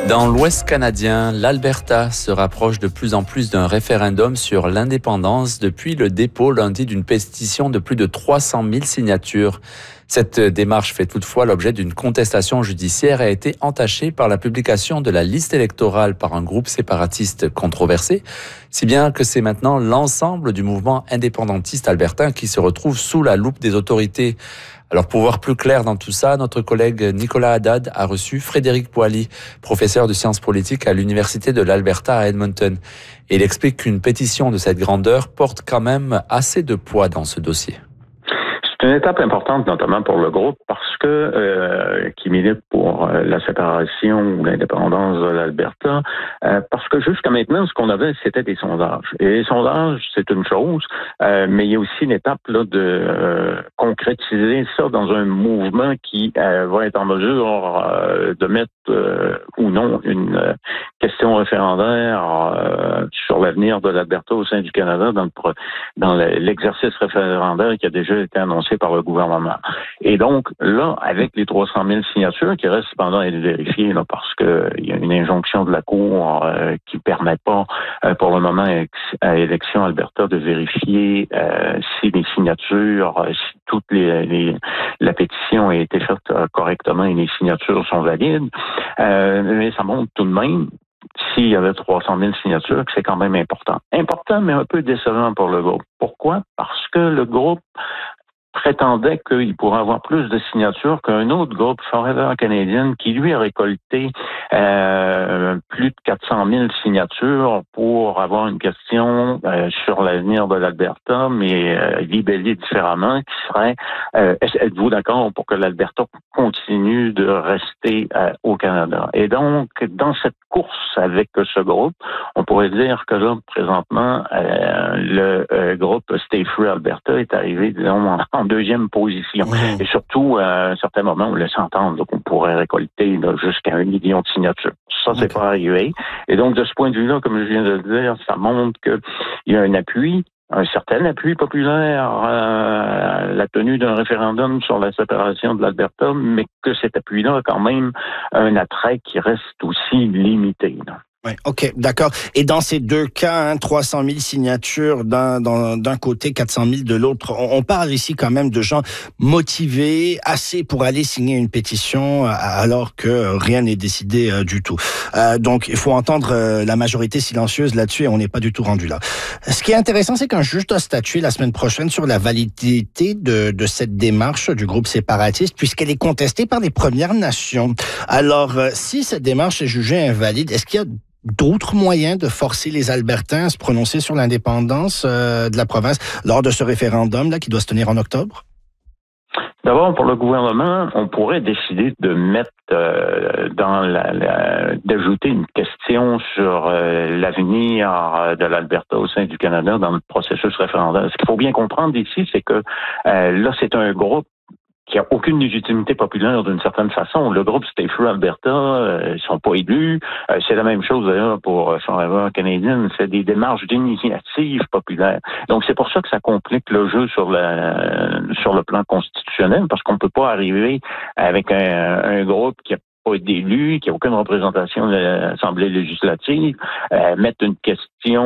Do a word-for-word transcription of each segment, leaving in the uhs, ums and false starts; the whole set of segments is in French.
Dans l'Ouest canadien, l'Alberta se rapproche de plus en plus d'un référendum sur l'indépendance depuis le dépôt lundi d'une pétition de plus de trois cent mille signatures. Cette démarche fait toutefois l'objet d'une contestation judiciaire et a été entachée par la publication de la liste électorale par un groupe séparatiste controversé, si bien que c'est maintenant l'ensemble du mouvement indépendantiste albertain qui se retrouve sous la loupe des autorités. Alors pour voir plus clair dans tout ça, notre collègue Nicolas Haddad a reçu Frédéric Boily, professeur de sciences politiques à l'Université de l'Alberta à Edmonton. Et il explique qu'une pétition de cette grandeur porte quand même assez de poids dans ce dossier. C'est une étape importante, notamment pour le groupe, parce que euh, qui milite pour euh, la séparation ou l'indépendance de l'Alberta, euh, parce que jusqu'à maintenant, ce qu'on avait, c'était des sondages. Et les sondages, c'est une chose, euh, mais il y a aussi une étape là de euh, concrétiser ça dans un mouvement qui euh, va être en mesure euh, de mettre euh, ou non une euh, question référendaire euh, sur l'avenir de l'Alberta au sein du Canada dans, le, dans l'exercice référendaire qui a déjà été annoncé par le gouvernement. Et donc, là, avec les trois cent mille signatures, qui restent cependant à être vérifiées, là, parce que il y a une injonction de la Cour euh, qui ne permet pas, euh, pour le moment, à Élections Alberta, de vérifier euh, si les signatures, euh, si toutes les, les la pétition a été faite euh, correctement et les signatures sont valides. Euh, mais ça montre tout de même, s'il y avait trois cent mille signatures, que c'est quand même important. Important, mais un peu décevant pour le groupe. Pourquoi? Parce que le groupe prétendait qu'il pourrait avoir plus de signatures qu'un autre groupe, Forever Canadian, qui lui a récolté euh, plus de quatre cent mille signatures pour avoir une question euh, sur l'avenir de l'Alberta, mais euh, libellée différemment, qui serait euh, êtes-vous d'accord pour que l'Alberta continue de rester euh, au Canada? Et donc, dans cette course avec ce groupe, on pourrait dire que là, présentement, euh, le euh, groupe Stay Free Alberta est arrivé, disons, en, en deuxième position. Mmh. Et surtout, à un certain moment, on laisse entendre qu'on pourrait récolter là, jusqu'à un million de signatures. Ça, c'est okay. Pas arrivé. Et donc, de ce point de vue-là, comme je viens de le dire, ça montre qu'il y a un appui, un certain appui populaire à la tenue d'un référendum sur la séparation de l'Alberta, mais que cet appui-là a quand même un attrait qui reste aussi limité. Là. Oui, OK, d'accord. Et dans ces deux cas, hein, trois cent mille signatures d'un, d'un, d'un côté, quatre cent mille de l'autre, on, on parle ici quand même de gens motivés, assez pour aller signer une pétition, alors que rien n'est décidé euh, du tout. Euh, donc, il faut entendre euh, la majorité silencieuse là-dessus et on n'est pas du tout rendu là. Ce qui est intéressant, c'est qu'un juge doit statuer la semaine prochaine sur la validité de, de cette démarche du groupe séparatiste, puisqu'elle est contestée par les Premières Nations. Alors, euh, si cette démarche est jugée invalide, est-ce qu'il y a d'autres moyens de forcer les Albertains à se prononcer sur l'indépendance euh, de la province lors de ce référendum-là qui doit se tenir en octobre? D'abord, pour le gouvernement, on pourrait décider de mettre euh, dans la, la d'ajouter une question sur euh, l'avenir de l'Alberta au sein du Canada dans le processus référendaire. Ce qu'il faut bien comprendre ici, c'est que euh, là, c'est un groupe qui a aucune légitimité populaire d'une certaine façon. Le groupe Stay Free Alberta, euh, ils sont pas élus. Euh, c'est la même chose d'ailleurs pour euh, Forever Canadian. C'est des démarches d'initiative populaire. Donc c'est pour ça que ça complique le jeu sur la sur le plan constitutionnel, parce qu'on peut pas arriver avec un, un groupe qui a pas d'élus, qui n'a aucune représentation de l'Assemblée législative, euh, mettre une question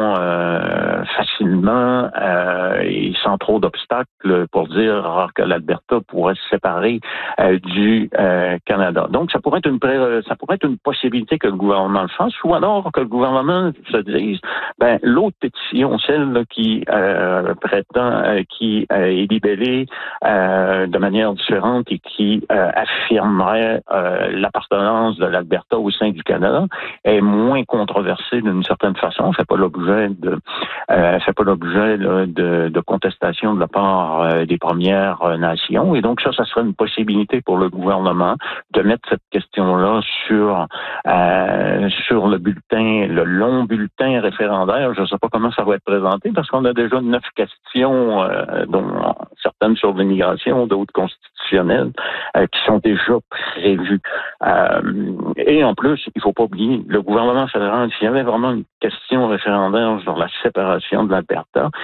euh, facilement euh, et sans trop d'obstacles pour dire que l'Alberta pourrait se séparer euh, du euh, Canada. Donc, ça pourrait être une ça pourrait être une possibilité que le gouvernement le fasse, ou alors que le gouvernement se dise, ben l'autre pétition, celle là, qui euh, prétend, euh, qui euh, est libellée euh, de manière différente et qui euh, affirmerait euh, l'appartenance de l'Alberta au sein du Canada est moins controversée d'une certaine façon. Ça fait pas l'objet de, euh, fait pas l'objet là, de, de contestation de la part euh, des Premières Nations. Et donc ça, ça serait une possibilité pour le gouvernement de mettre cette question-là sur euh, sur le bulletin, le long bulletin référendaire. Je ne sais pas comment ça va être présenté parce qu'on a déjà neuf questions, euh, dont certaines sur l'immigration, d'autres constitutionnelles, euh, qui sont déjà prévues. Euh, et en plus, il faut pas oublier, le gouvernement fédéral, s'il y avait vraiment une question référendaire sur la séparation de l'Alberta,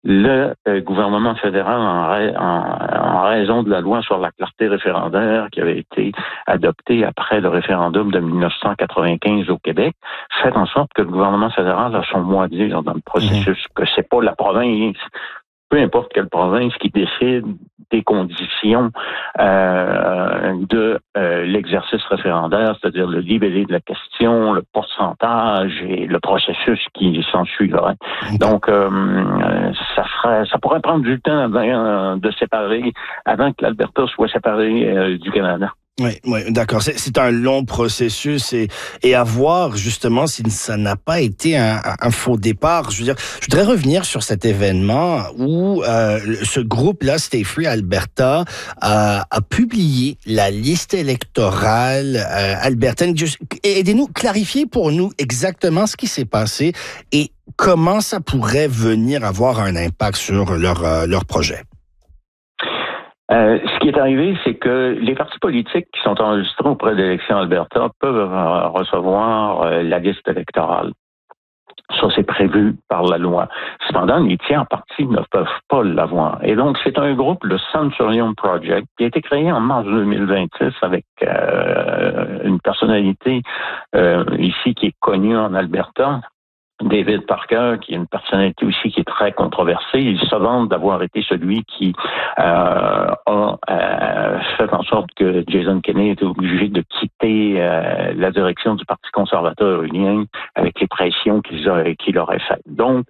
le euh, gouvernement fédéral, en, ra- en, en raison de la loi sur la clarté référendaire qui avait été adoptée après le référendum de dix-neuf cent quatre-vingt-quinze au Québec, fait en sorte que le gouvernement fédéral a son mot à dire dans le processus, mmh. que c'est pas la province, peu importe quelle province, qui décide des conditions euh, de euh, l'exercice référendaire, c'est-à-dire le libellé de la question, le pourcentage et le processus qui s'ensuivrait. Donc, euh, ça serait, ça pourrait prendre du temps avant de séparer, avant que l'Alberta soit séparée euh, du Canada. Oui, oui, d'accord. C'est, c'est un long processus et, et à voir justement si ça n'a pas été un, un faux départ. Je veux dire, je voudrais revenir sur cet événement où euh, ce groupe-là, Stay Free Alberta, a, a publié la liste électorale euh, albertaine. Aidez-nous, clarifiez pour nous exactement ce qui s'est passé et comment ça pourrait venir avoir un impact sur leur, euh, leur projet. Euh, ce qui est arrivé, c'est que les partis politiques qui sont enregistrés auprès de l'élection Alberta peuvent euh, recevoir euh, la liste électorale. Ça, c'est prévu par la loi. Cependant, les tiers partis ne peuvent pas l'avoir. Et donc, c'est un groupe, le Centurion Project, qui a été créé en mars deux mille vingt-six avec euh, une personnalité euh, ici qui est connue en Alberta, David Parker, qui est une personnalité aussi qui est très controversée. Il se vante d'avoir été celui qui euh, a euh, fait en sorte que Jason Kenney était obligé de quitter euh, la direction du Parti conservateur unien avec les pressions qu'il aurait, qu'il aurait faites. Donc,